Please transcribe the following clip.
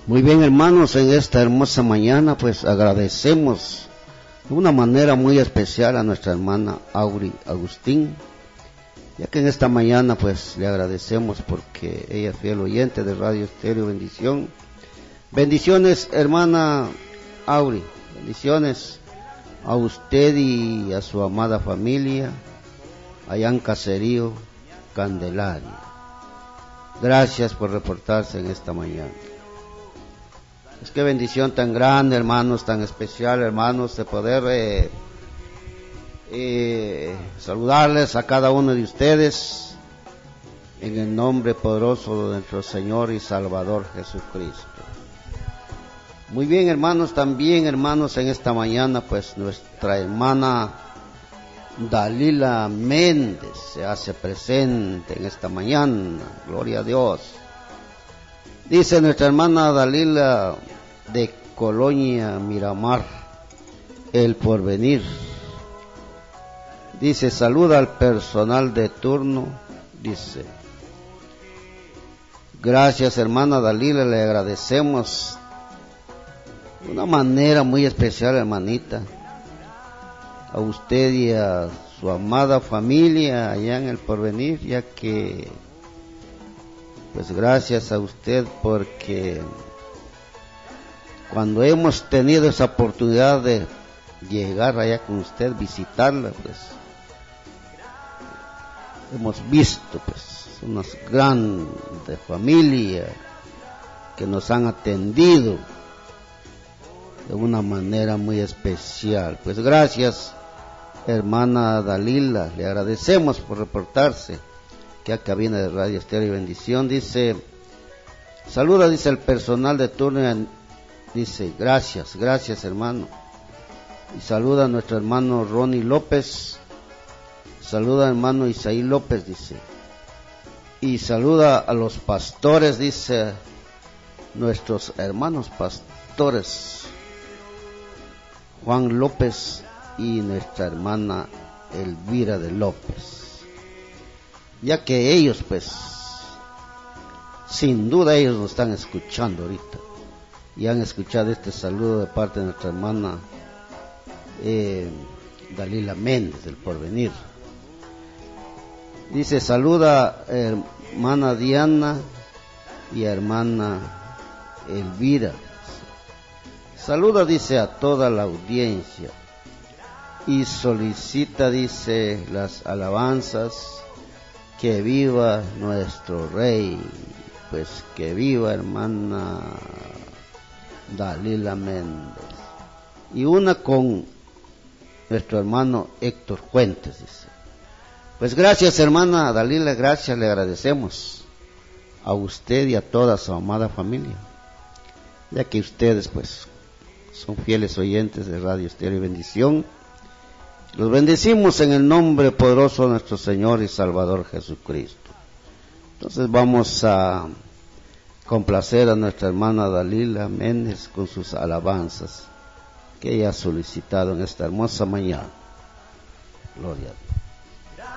Muy bien, hermanos, en esta hermosa mañana pues agradecemos de una manera muy especial a nuestra hermana Auri Agustín, ya que en esta mañana pues le agradecemos porque ella es fiel oyente de Radio Estéreo Bendición. Bendiciones, hermana Auri, bendiciones a usted y a su amada familia allá en Caserío Candelaria. Gracias por reportarse en esta mañana. Es que bendición tan grande, hermanos, tan especial, hermanos, de poder saludarles a cada uno de ustedes en el nombre poderoso de nuestro Señor y Salvador Jesucristo. Muy bien, hermanos, también, hermanos, en esta mañana, pues nuestra hermana Dalila Méndez se hace presente en esta mañana. Gloria a Dios. Dice nuestra hermana Dalila de Colonia Miramar, El Porvenir. Dice, saluda al personal de turno. Dice, gracias, hermana Dalila, le agradecemos de una manera muy especial, hermanita, a usted y a su amada familia allá en El Porvenir, ya que pues gracias a usted, porque cuando hemos tenido esa oportunidad de llegar allá con usted, visitarla, pues hemos visto pues una grande familia que nos han atendido de una manera muy especial. Pues gracias, hermana Dalila, le agradecemos por reportarse que acá viene de Radio Estéreo Bendición. Dice, saluda, dice el personal de turno, dice, gracias, hermano. Y saluda a nuestro hermano Ronnie López, saluda al hermano Isaí López, dice. Y saluda a los pastores, dice, nuestros hermanos pastores, Juan López y nuestra hermana Elvira de López. Ya que ellos, pues, sin duda ellos nos están escuchando ahorita. Y han escuchado este saludo de parte de nuestra hermana Dalila Méndez del Porvenir. Dice, saluda hermana Diana y hermana Elvira. Saluda, dice, a toda la audiencia. Y solicita, dice, las alabanzas. Que viva nuestro Rey, pues que viva hermana Dalila Méndez. Y una con nuestro hermano Héctor Fuentes, dice. Pues gracias, hermana Dalila, gracias, le agradecemos a usted y a toda su amada familia, ya que ustedes pues son fieles oyentes de Radio Estéreo Bendición. Los bendecimos en el nombre poderoso de nuestro Señor y Salvador Jesucristo. Entonces vamos a complacer a nuestra hermana Dalila Méndez con sus alabanzas que ella ha solicitado en esta hermosa mañana. Gloria a Dios.